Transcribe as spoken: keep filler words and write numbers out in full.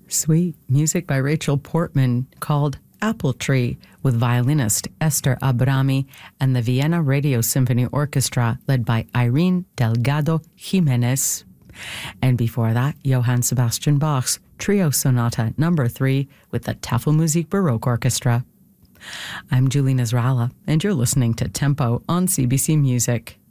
Sweet music by Rachel Portman called Apple Tree with violinist Esther Abrami and the Vienna Radio Symphony Orchestra led by Irene Delgado Jimenez. And before that, Johann Sebastian Bach's Trio Sonata number three with the Tafelmusik Baroque Orchestra. I'm Julie Nasrallah, and you're listening to Tempo on C B C Music.